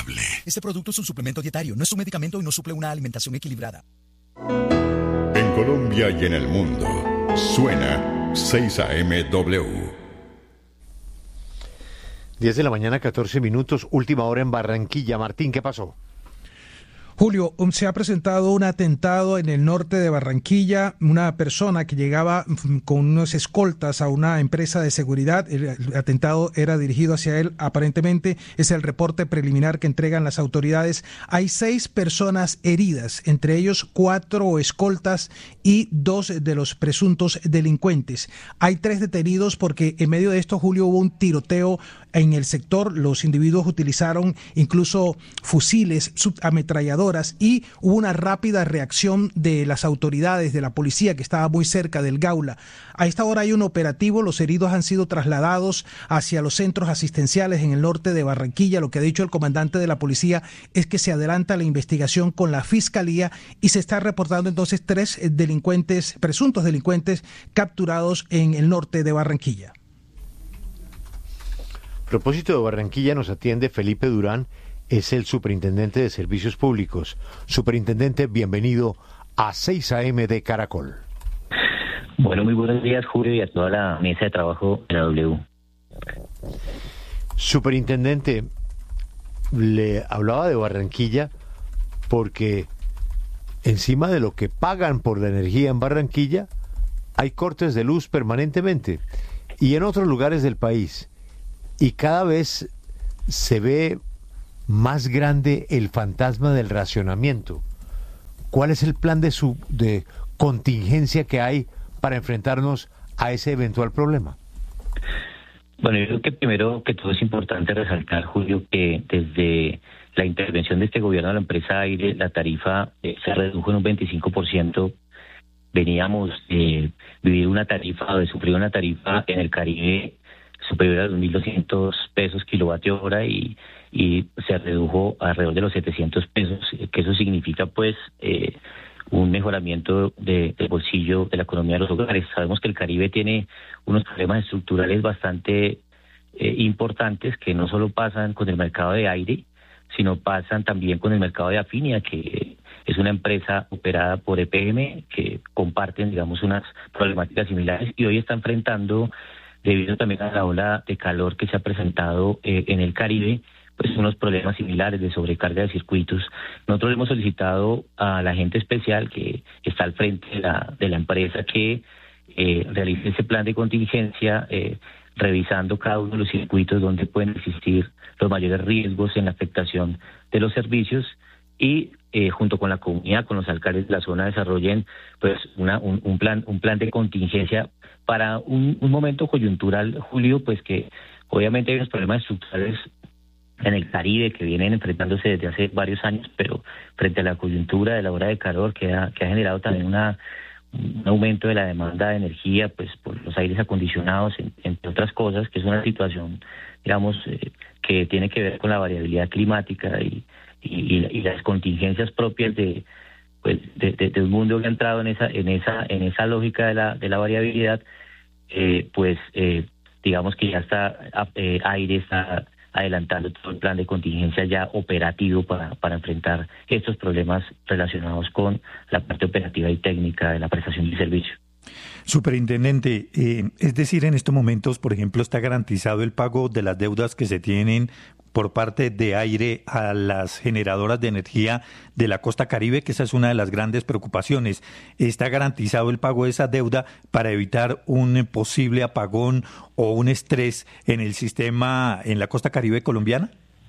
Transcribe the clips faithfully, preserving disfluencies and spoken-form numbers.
saludable. Este producto es un suplemento dietario, no es un medicamento y no suple una alimentación equilibrada. En Colombia y en el mundo, suena seis A M W. diez de la mañana, catorce minutos, última hora en Barranquilla. Martín, ¿qué pasó? Julio, se ha presentado un atentado en el norte de Barranquilla, una persona que llegaba con unos escoltas a una empresa de seguridad, el atentado era dirigido hacia él, aparentemente es el reporte preliminar que entregan las autoridades. Hay seis personas heridas, entre ellos cuatro escoltas y dos de los presuntos delincuentes. Hay tres detenidos porque en medio de esto, Julio, hubo un tiroteo en el sector, los individuos utilizaron incluso fusiles, ametralladoras y hubo una rápida reacción de las autoridades, de la policía que estaba muy cerca del Gaula. A esta hora hay un operativo, los heridos han sido trasladados hacia los centros asistenciales en el norte de Barranquilla. Lo que ha dicho el comandante de la policía es que se adelanta la investigación con la fiscalía y se está reportando entonces tres delincuentes, presuntos delincuentes capturados en el norte de Barranquilla. A propósito de Barranquilla, nos atiende Felipe Durán, es el superintendente de Servicios Públicos. Superintendente, bienvenido a seis A M de Caracol. Bueno, muy buenos días, Julio, y a toda la mesa de trabajo de la W. Superintendente, le hablaba de Barranquilla porque encima de lo que pagan por la energía en Barranquilla, hay cortes de luz permanentemente y en otros lugares del país. Y cada vez se ve más grande el fantasma del racionamiento. ¿Cuál es el plan de, su, de contingencia que hay para enfrentarnos a ese eventual problema? Bueno, yo creo que primero que todo es importante resaltar, Julio, que desde la intervención de este gobierno de la empresa Aire, la tarifa eh, se redujo en un veinticinco por ciento. Veníamos de vivir una tarifa o de sufrir una tarifa en el Caribe superior a los mil doscientos pesos kilovatio hora y, y se redujo alrededor de los setecientos pesos, que eso significa pues eh, un mejoramiento de, del bolsillo de la economía de los hogares. Sabemos que el Caribe tiene unos problemas estructurales bastante eh, importantes que no solo pasan con el mercado de aire, sino pasan también con el mercado de Afinia, que es una empresa operada por E P M, que comparten, digamos, unas problemáticas similares y hoy está enfrentando, debido también a la ola de calor que se ha presentado eh, en el Caribe, pues unos problemas similares de sobrecarga de circuitos. Nosotros hemos solicitado a la agente especial que está al frente de la, de la empresa que eh, realice ese plan de contingencia, eh, revisando cada uno de los circuitos donde pueden existir los mayores riesgos en la afectación de los servicios y eh, junto con la comunidad, con los alcaldes de la zona, desarrollen pues una, un, un plan un plan de contingencia para un, un momento coyuntural, Julio, pues que obviamente hay unos problemas estructurales en el Caribe que vienen enfrentándose desde hace varios años, pero frente a la coyuntura de la ola de calor que ha, que ha generado también una un aumento de la demanda de energía, pues por los aires acondicionados, en, entre otras cosas, que es una situación, digamos, eh, que tiene que ver con la variabilidad climática y, y, y las contingencias propias de pues de, de, de un mundo que ha entrado en esa en esa en esa lógica de la de la variabilidad, eh, pues eh, digamos que ya está eh, aire está adelantando todo el plan de contingencia ya operativo para para enfrentar estos problemas relacionados con la parte operativa y técnica de la prestación de servicio. Superintendente, eh, es decir, en estos momentos, por ejemplo, está garantizado el pago de las deudas que se tienen por parte de Aire a las generadoras de energía de la costa Caribe, que esa es una de las grandes preocupaciones. ¿Está garantizado el pago de esa deuda para evitar un posible apagón o un estrés en el sistema en la costa Caribe colombiana?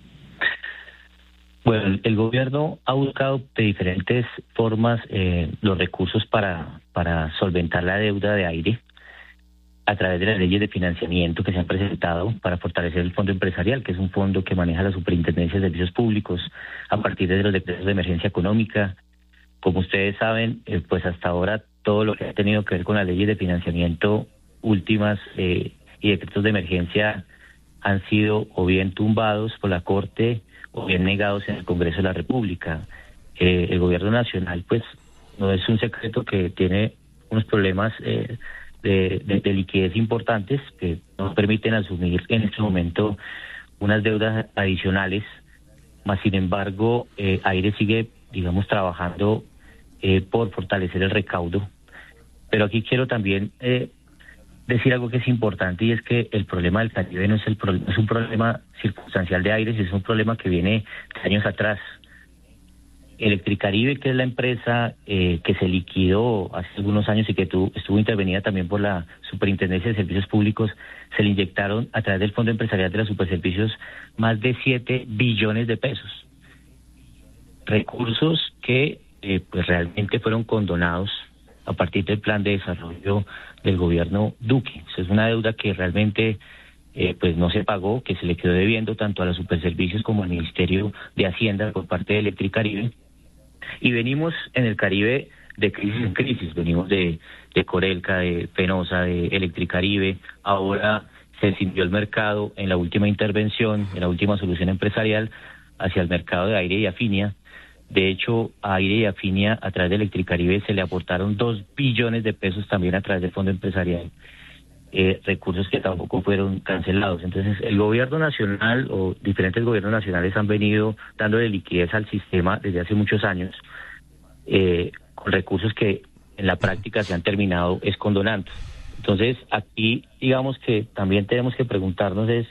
Bueno, el gobierno ha buscado de diferentes formas eh, los recursos para, para solventar la deuda de Aire a través de las leyes de financiamiento que se han presentado para fortalecer el fondo empresarial, que es un fondo que maneja la Superintendencia de Servicios Públicos a partir de los decretos de emergencia económica. Como ustedes saben, eh, pues hasta ahora todo lo que ha tenido que ver con las leyes de financiamiento últimas eh, y decretos de emergencia han sido o bien tumbados por la Corte o bien negados en el Congreso de la República. Eh, el gobierno nacional, pues, no es un secreto que tiene unos problemas eh, de, de, de liquidez importantes que nos permiten asumir en este momento unas deudas adicionales más sin embargo, eh, Aire sigue, digamos, trabajando eh, por fortalecer el recaudo. Pero aquí quiero también eh, decir algo que es importante, y es que el problema del Caribe no es, el pro- no es un problema circunstancial de Aire, sino es un problema que viene de años atrás. Electricaribe, que es la empresa eh, que se liquidó hace algunos años y que tu, estuvo intervenida también por la Superintendencia de Servicios Públicos, se le inyectaron a través del Fondo Empresarial de los Superservicios más de siete billones de pesos. Recursos que eh, pues realmente fueron condonados a partir del plan de desarrollo del gobierno Duque. Eso es una deuda que realmente eh, pues no se pagó, que se le quedó debiendo tanto a los Superservicios como al Ministerio de Hacienda por parte de Electricaribe. Y venimos en el Caribe de crisis en crisis, venimos de, de Corelca, de Penosa, de Electricaribe, ahora se cindió el mercado en la última intervención, en la última solución empresarial hacia el mercado de Aire y Afinia. De hecho, a Aire y Afinia a través de Electricaribe se le aportaron dos billones de pesos también a través del Fondo Empresarial, eh, recursos que tampoco fueron cancelados. Entonces, el gobierno nacional o diferentes gobiernos nacionales han venido dándole liquidez al sistema desde hace muchos años, eh, con recursos que en la práctica se han terminado escondonando. Entonces, aquí digamos que también tenemos que preguntarnos es,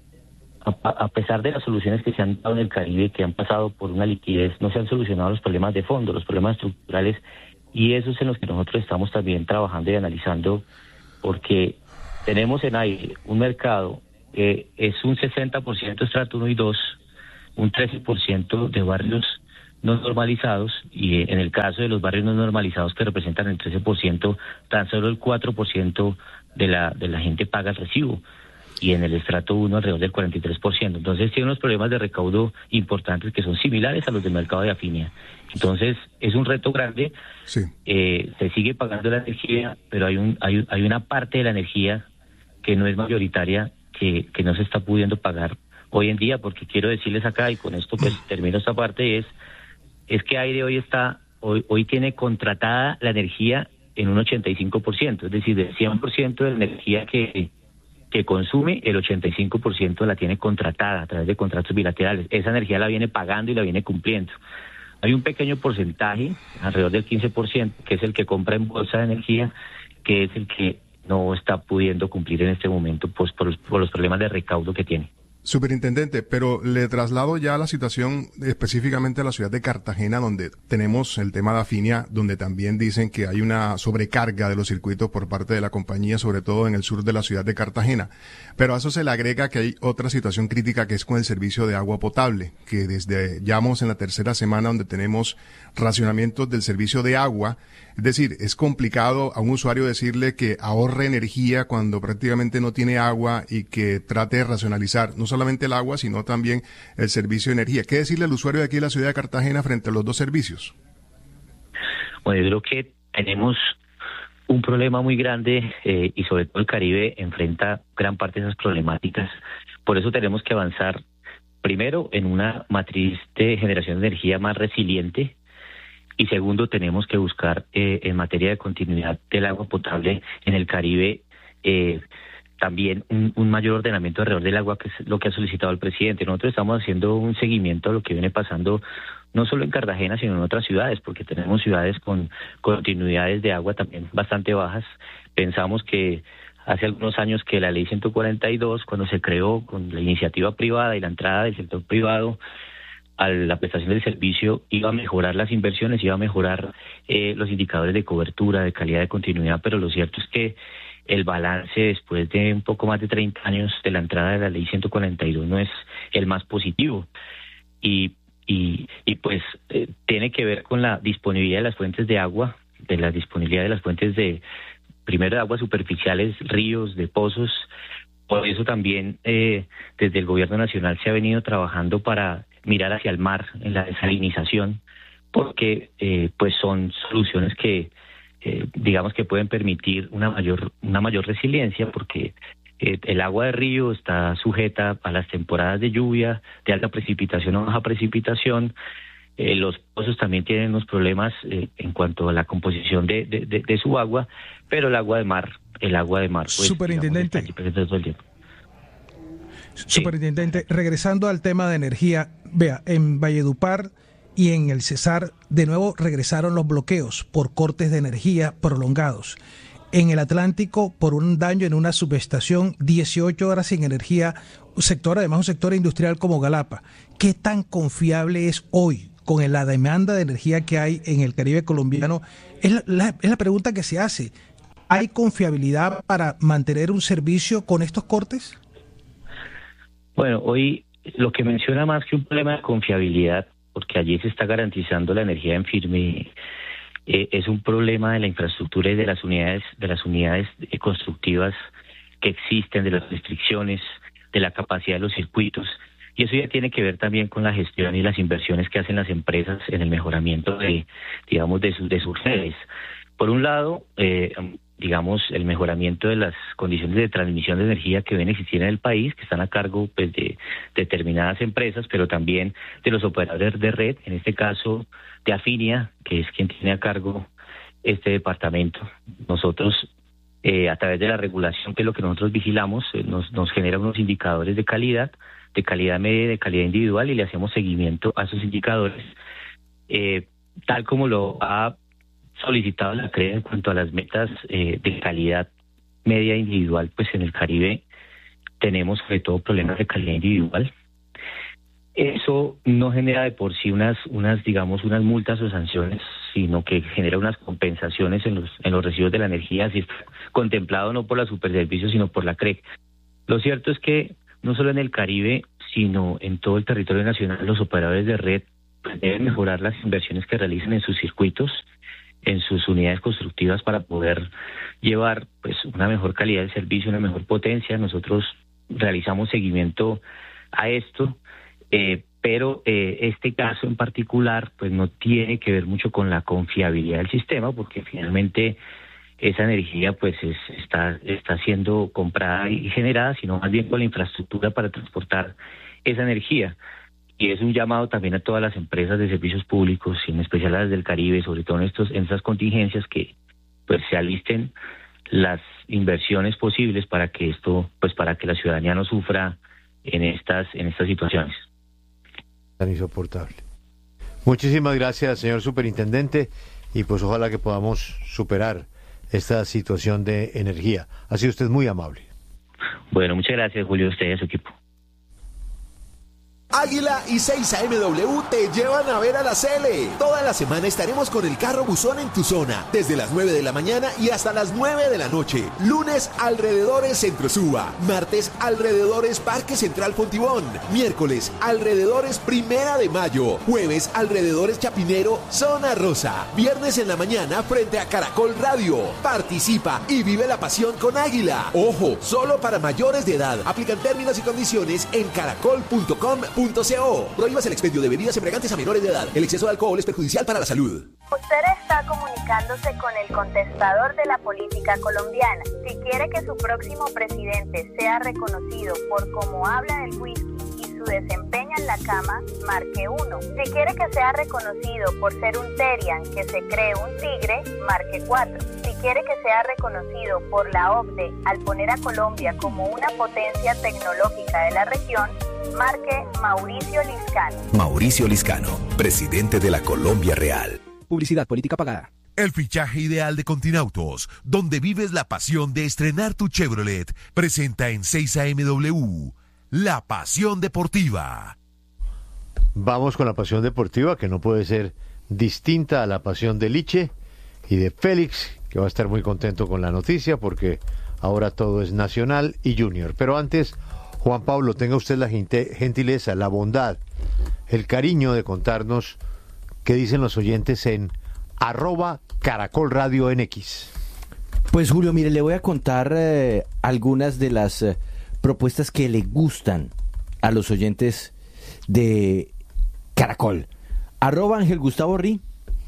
a, a pesar de las soluciones que se han dado en el Caribe, que han pasado por una liquidez, no se han solucionado los problemas de fondo, los problemas estructurales, y eso es en los que nosotros estamos también trabajando y analizando, porque tenemos en Aire un mercado que es un sesenta por ciento estrato uno y dos, un trece por ciento de barrios no normalizados, y en el caso de los barrios no normalizados, que representan el trece por ciento, tan solo el cuatro por ciento de la, de la gente paga el recibo, y en el estrato uno alrededor del cuarenta y tres por ciento. Entonces tiene unos problemas de recaudo importantes que son similares a los del mercado de Afinia. Entonces es un reto grande, sí. eh, se sigue pagando la energía, pero hay, un, hay, hay una parte de la energía que no es mayoritaria, que, que no se está pudiendo pagar hoy en día, porque quiero decirles acá, y con esto pues termino esta parte, es, es que Aire hoy está, hoy, hoy tiene contratada la energía en un ochenta y cinco por ciento, es decir, del cien por ciento de la energía que, que consume, el ochenta y cinco por ciento la tiene contratada a través de contratos bilaterales. Esa energía la viene pagando y la viene cumpliendo. Hay un pequeño porcentaje, alrededor del quince por ciento, que es el que compra en bolsa de energía, que es el que no está pudiendo cumplir en este momento pues por los, por los problemas de recaudo que tiene. Superintendente, pero le traslado ya la situación específicamente a la ciudad de Cartagena, donde tenemos el tema de Afinia, donde también dicen que hay una sobrecarga de los circuitos por parte de la compañía, sobre todo en el sur de la ciudad de Cartagena. Pero a eso se le agrega que hay otra situación crítica, que es con el servicio de agua potable, que desde ya vamos en la tercera semana donde tenemos racionamientos del servicio de agua. Es decir, es complicado a un usuario decirle que ahorre energía cuando prácticamente no tiene agua y que trate de racionalizar no solamente el agua, sino también el servicio de energía. ¿Qué decirle al usuario de aquí de la ciudad de Cartagena frente a los dos servicios? Bueno, yo creo que tenemos un problema muy grande eh, y sobre todo el Caribe enfrenta gran parte de esas problemáticas. Por eso tenemos que avanzar primero en una matriz de generación de energía más resiliente. Y segundo, tenemos que buscar eh, en materia de continuidad del agua potable en el Caribe eh, también un, un mayor ordenamiento alrededor del agua, que es lo que ha solicitado el presidente. Nosotros estamos haciendo un seguimiento a lo que viene pasando no solo en Cartagena, sino en otras ciudades, porque tenemos ciudades con continuidades de agua también bastante bajas. Pensamos que hace algunos años que la ley ciento cuarenta y dos, cuando se creó con la iniciativa privada y la entrada del sector privado a la prestación del servicio, iba a mejorar las inversiones, iba a mejorar eh, los indicadores de cobertura, de calidad, de continuidad, pero lo cierto es que el balance después de un poco más de treinta años de la entrada de la ley ciento cuarenta y dos no es el más positivo. Y, y, y pues eh, tiene que ver con la disponibilidad de las fuentes de agua, de la disponibilidad de las fuentes de, primero de aguas superficiales, ríos, de pozos. Por eso también eh, desde el gobierno nacional se ha venido trabajando para mirar hacia el mar en la desalinización, porque eh, pues son soluciones que eh, digamos que pueden permitir una mayor una mayor resiliencia, porque eh, el agua de río está sujeta a las temporadas de lluvia, de alta precipitación o baja precipitación. Eh, los pozos también tienen unos problemas eh, en cuanto a la composición de, de, de, de su agua, pero el agua de mar, el agua de mar, pues, Superintendente. digamos, está allí presente todo el tiempo. Superintendente, regresando al tema de energía, vea, en Valledupar y en el Cesar, de nuevo regresaron los bloqueos por cortes de energía prolongados. En el Atlántico, por un daño en una subestación, dieciocho horas sin energía, un sector, además un sector industrial como Galapa. ¿Qué tan confiable es hoy, con la demanda de energía que hay en el Caribe colombiano? Es la, la, es la pregunta que se hace. ¿Hay confiabilidad para mantener un servicio con estos cortes? Bueno, hoy lo que menciona más que un problema de confiabilidad, porque allí se está garantizando la energía en firme, eh, es un problema de la infraestructura y de las unidades, de las unidades constructivas que existen, de las restricciones, de la capacidad de los circuitos. Y eso ya tiene que ver también con la gestión y las inversiones que hacen las empresas en el mejoramiento de, digamos, de sus, de sus redes. Por un lado, eh, digamos, el mejoramiento de las condiciones de transmisión de energía que deben existir en el país, que están a cargo pues, de determinadas empresas, pero también de los operadores de red, en este caso de Afinia, que es quien tiene a cargo este departamento. Nosotros, eh, a través de la regulación, que es lo que nosotros vigilamos, eh, nos, nos genera unos indicadores de calidad, de calidad media y de calidad individual, y le hacemos seguimiento a esos indicadores, eh, tal como lo ha solicitado la C R E en cuanto a las metas eh, de calidad media individual. Pues en el Caribe tenemos sobre todo problemas de calidad individual. Eso no genera de por sí unas, unas digamos, unas multas o sanciones, sino que genera unas compensaciones en los, en los residuos de la energía, así está contemplado no por la Superservicios, sino por la C R E. Lo cierto es que no solo en el Caribe, sino en todo el territorio nacional, los operadores de red pues, deben mejorar las inversiones que realicen en sus circuitos, en sus unidades constructivas, para poder llevar pues una mejor calidad de servicio, una mejor potencia. Nosotros realizamos seguimiento a esto, eh, pero eh, este caso en particular pues no tiene que ver mucho con la confiabilidad del sistema, porque finalmente esa energía pues es, está, está siendo comprada y generada, sino más bien con la infraestructura para transportar esa energía. Y es un llamado también a todas las empresas de servicios públicos, y en especial a las del Caribe, sobre todo en estos en estas contingencias, que pues se alisten las inversiones posibles para que esto, pues para que la ciudadanía no sufra en estas en estas situaciones. Tan insoportable. Muchísimas gracias, señor superintendente, y pues ojalá que podamos superar esta situación de energía. Ha sido usted muy amable. Bueno, muchas gracias, Julio, a usted y a su equipo. Águila y seis A M W te llevan a ver a la Cele. Toda la semana estaremos con el carro buzón en tu zona, desde las nueve de la mañana y hasta las nueve de la noche. Lunes, alrededores Centro Suba. Martes, alrededores Parque Central Fontibón. Miércoles, alrededores Primera de Mayo. Jueves, alrededores Chapinero, Zona Rosa. Viernes en la mañana, frente a Caracol Radio. Participa y vive la pasión con Águila. Ojo, solo para mayores de edad. Aplican términos y condiciones en caracol punto com punto co. Prohíbas el expendio de bebidas embriagantes a menores de edad. El exceso de alcohol es perjudicial para la salud. Usted está comunicándose con el contestador de la política colombiana. Si quiere que su próximo presidente sea reconocido por cómo habla del whisky y su desempeño en la cama, marque uno. Si quiere que sea reconocido por ser un Terian que se cree un tigre, marque cuatro. Si quiere que sea reconocido por la O C D E al poner a Colombia como una potencia tecnológica de la región, marque Mauricio Liscano. Mauricio Liscano, presidente de la Colombia Real. Publicidad política pagada. El fichaje ideal de Continautos, donde vives la pasión de estrenar tu Chevrolet, presenta en seis A M W La Pasión Deportiva. Vamos con la pasión deportiva, que no puede ser distinta a la pasión de Liche y de Félix, que va a estar muy contento con la noticia porque ahora todo es nacional y junior. Pero antes, Juan Pablo, tenga usted la gentileza, la bondad, el cariño de contarnos qué dicen los oyentes en arroba Caracol Radio N X. Pues Julio, mire, le voy a contar eh, algunas de las eh, propuestas que le gustan a los oyentes de Caracol. Arroba Ángel Gustavo Ri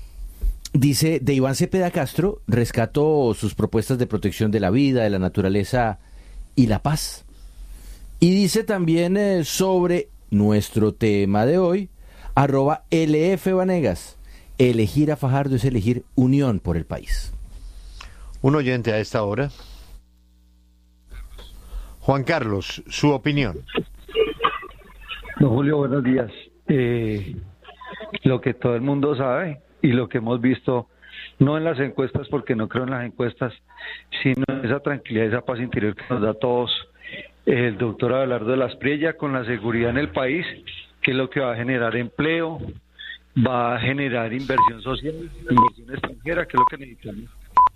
dice: de Iván Cepeda Castro rescató sus propuestas de protección de la vida, de la naturaleza y la paz. Y dice también eh, sobre nuestro tema de hoy, arroba L F Vanegas: elegir a Fajardo es elegir unión por el país. Un oyente a esta hora. Juan Carlos, su opinión. Don Julio, buenos días. Eh, lo que todo el mundo sabe y lo que hemos visto, no en las encuestas, porque no creo en las encuestas, sino esa tranquilidad, esa paz interior que nos da a todos el doctor Abelardo de las Priella con la seguridad en el país, que es lo que va a generar empleo, va a generar inversión social, inversión extranjera, que es lo que necesitamos.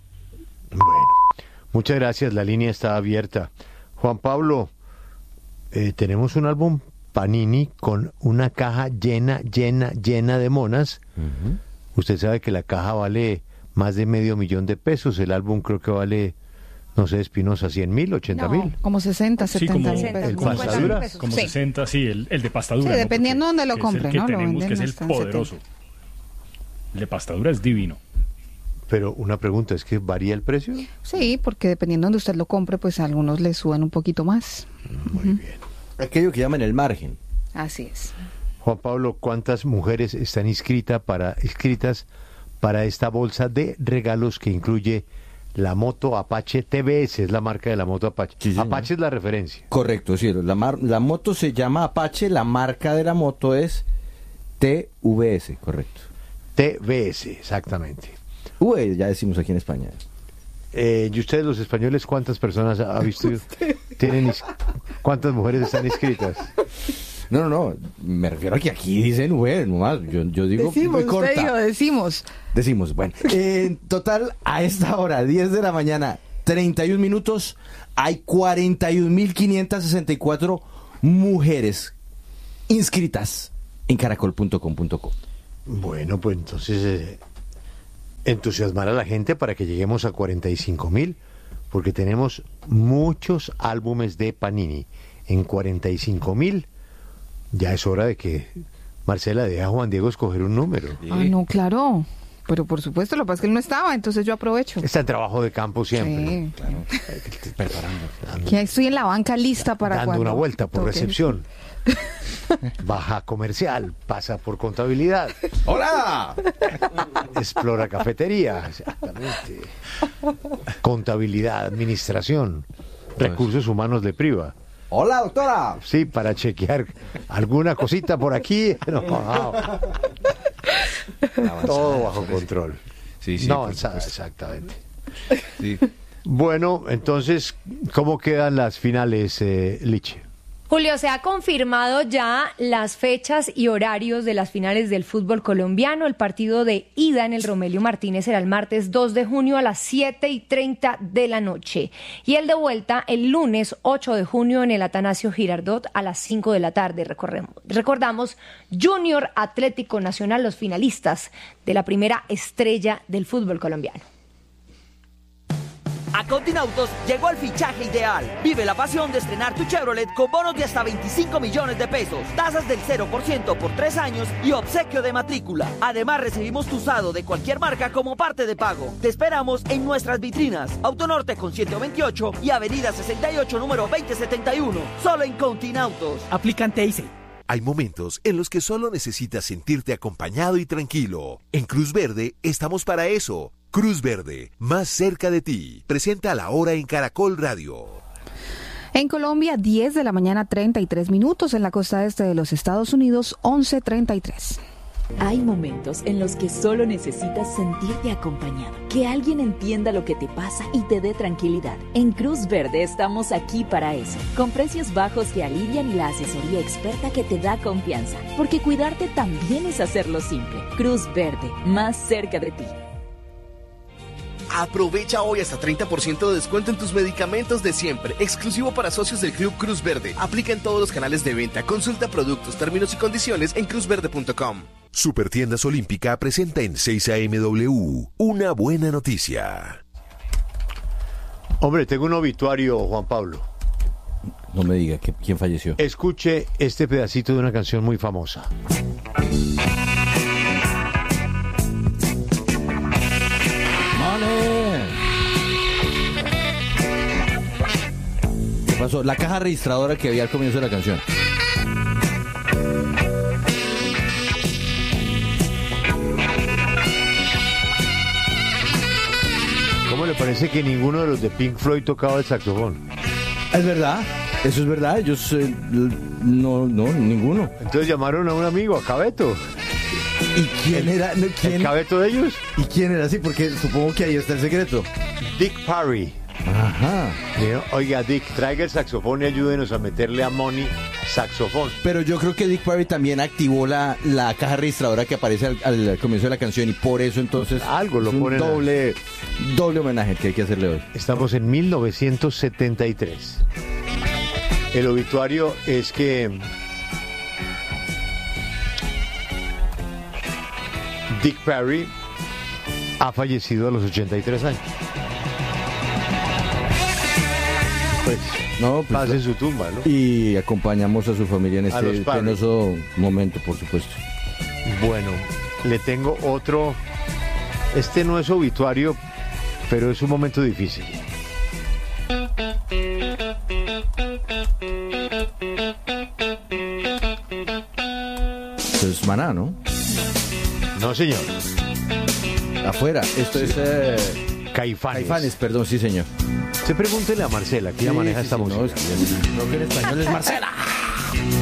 Bueno, muchas gracias, la línea está abierta. Juan Pablo, eh, tenemos un álbum Panini con una caja llena, llena, llena de monas. Uh-huh. Usted sabe que la caja vale más de medio millón de pesos, el álbum creo que vale, no sé, Espinosa, cien mil, ochenta mil. No, como sesenta, setenta mil. Sí, como el pastadura. Como sí. sesenta, sí, el, el de pastadura. Sí, dependiendo de ¿no? dónde lo compre, es el que ¿no? tenemos, que es el poderoso. setenta. El de pastadura es divino. Pero una pregunta, ¿es que varía el precio? Sí, porque dependiendo de donde usted lo compre, pues a algunos le suban un poquito más. Muy uh-huh. bien. Aquello que llaman el margen. Así es. Juan Pablo, ¿cuántas mujeres están inscritas para, inscritas para esta bolsa de regalos que incluye la moto Apache T V S? Es la marca de la moto Apache. Sí, Apache es la referencia. Correcto, sí. La, mar, la moto se llama Apache, la marca de la moto es T V S, correcto. T V S, exactamente. V, ya decimos aquí en España. Eh, ¿Y ustedes los españoles cuántas personas ha visto? ¿Tienen ¿Cuántas mujeres están inscritas? No, no, no, me refiero a que aquí dicen V, nomás, yo, yo digo decimos, corta. Usted dijo, decimos. Decimos, bueno. En total, a esta hora, diez de la mañana, treinta y un minutos, hay cuarenta y un mil quinientas sesenta y cuatro mujeres inscritas en caracol punto com punto co. Bueno, pues entonces eh, entusiasmar a la gente para que lleguemos a cuarenta y cinco mil, porque tenemos muchos álbumes de Panini. En cuarenta y cinco mil ya es hora de que Marcela deje a Juan Diego escoger un número. Sí. Ah, no, claro. Pero por supuesto, lo que pasa es que él no estaba, entonces yo aprovecho. Está en trabajo de campo siempre. Sí. ¿No? Claro. Preparando. Que estoy en la banca lista para dando cuando una vuelta por toque. Recepción. Baja comercial, pasa por contabilidad. ¡Hola! Explora cafetería, exactamente. Contabilidad, administración, recursos humanos de priva. Hola, doctora. Sí, para chequear alguna cosita por aquí. No, no. Todo bajo control. Sí, sí, no avanzada, exactamente. Sí. Bueno, entonces, ¿cómo quedan las finales, eh, Liche? Julio, se ha confirmado ya las fechas y horarios de las finales del fútbol colombiano. El partido de ida en el Romelio Martínez será el martes dos de junio a las siete y treinta de la noche. Y el de vuelta el lunes ocho de junio en el Atanasio Girardot a las cinco de la tarde. Recordamos, Junior Atlético Nacional, los finalistas de la primera estrella del fútbol colombiano. A Continautos llegó el fichaje ideal. Vive la pasión de estrenar tu Chevrolet con bonos de hasta veinticinco millones de pesos, tasas del cero por ciento por tres años y obsequio de matrícula. Además, recibimos tu usado de cualquier marca como parte de pago. Te esperamos en nuestras vitrinas. Autonorte con ciento veintiocho y Avenida sesenta y ocho, número veinte setenta y uno. Solo en Continautos. Aplican T I C. Hay momentos en los que solo necesitas sentirte acompañado y tranquilo. En Cruz Verde estamos para eso. Cruz Verde, más cerca de ti. Presenta la hora en Caracol Radio. En Colombia, diez de la mañana, treinta y tres minutos. En la costa este de los Estados Unidos, once treinta y tres. Hay momentos en los que solo necesitas sentirte acompañado, que alguien entienda lo que te pasa y te dé tranquilidad. En Cruz Verde estamos aquí para eso, con precios bajos que alivian y la asesoría experta que te da confianza, porque cuidarte también es hacerlo simple. Cruz Verde, más cerca de ti. Aprovecha hoy hasta treinta por ciento de descuento en tus medicamentos de siempre, exclusivo para socios del Club Cruz Verde. Aplica en todos los canales de venta. Consulta productos, términos y condiciones en cruz verde punto com. Supertiendas Olímpica presenta en seis A M W una buena noticia. Hombre, tengo un obituario, Juan Pablo. No me diga que, quién falleció. Escuche este pedacito de una canción muy famosa. ¿Qué pasó? La caja registradora que había al comienzo de la canción. ¿Cómo le parece que ninguno de los de Pink Floyd tocaba el saxofón? Es verdad. Eso es verdad, ellos eh, no, no, ninguno. Entonces llamaron a un amigo, a Cabeto. ¿Y quién el, era? No, ¿quién? ¿El Cabeto de ellos? ¿Y quién era así? Porque supongo que ahí está el secreto. Dick Parry. Ajá. Dijo, oiga, Dick, traiga el saxofón y ayúdenos a meterle a Money saxofón. Pero yo creo que Dick Parry también activó la, la caja registradora que aparece al, al comienzo de la canción y por eso entonces algo lo es un ponen doble, a... doble homenaje que hay que hacerle hoy. Estamos en mil novecientos setenta y tres. El obituario es que Dick Parry ha fallecido a los ochenta y tres años. Pues, no, pues, paz en su tumba, ¿no? Y acompañamos a su familia en este penoso momento, por supuesto. Bueno, le tengo otro. Este no es obituario, pero es un momento difícil. Esto es Maná, ¿no? No, señor. Afuera. Esto sí. es... Eh... Caifanes. Caifanes, perdón, sí, señor. Se pregúntele a Marcela, que ella sí, maneja sí, esta sí, música. No, es que el, el español es Marcela.